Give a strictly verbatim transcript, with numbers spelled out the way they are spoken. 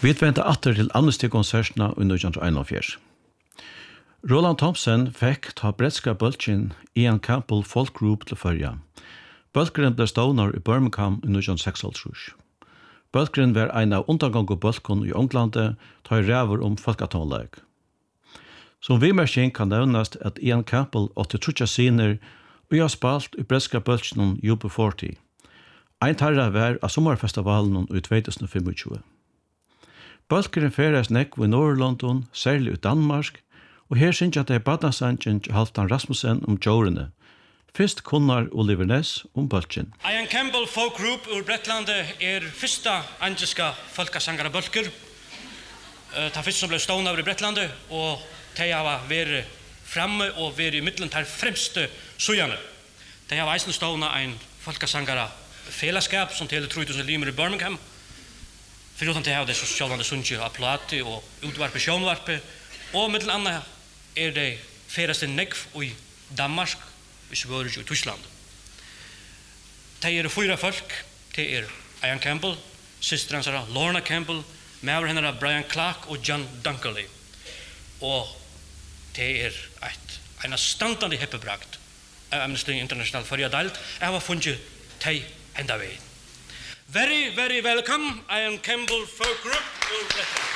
Vi venter atter til Amnesty-konsertene i nitjan einogfjørs. Roland Thompson fikk ta bretska bølgen Ian Campbell Folk Group til førja. Bølgren ble stående i Birmingham i nitjan seksogtrýss. Bølgren var en av undergående bølgen i Englandet, ta i ræver om folketonlegg. Som vimersking kan nevnes at Ian Campbell åtte trutja siner og har spalt i bretska bølgen U B fyrti. Ein tarra var av sommerfestivalen i två tusen tjugofem. Bølgren feres nekk i Nord-London, særlig i Danmark, og her synes jeg at det er badnasangen til Halvdan Rasmussen om Jørene. Fyrst kunnar Oliver Ness om bølgen. Ian Campbell Folk Group ur Bretlandet er fyrsta angiska folkasangara bølger. Ta fyrst som ble stående over i Bretlandet, og de har vært framme og vært i middelen til fremste sujane. De har eisen stående en folkasangara fellesskap som til tre tusen limer i Birmingham. Förutom det har det så självande sunchi av plati och utvarpe sjönvarpe. Och med andra är det feraste nekv i Danmark och Sverige och Tyskland. Det är fyra folk. Det är Ian Campbell, systern Sarah Lorna Campbell, maver henne Brian Clark och John Dunkley. Och det är ett en standande heppebrakt. Amnesty International för jag dalt. Jag har funnit te ända vägen. Very, very welcome, Ian Campbell Folk Group.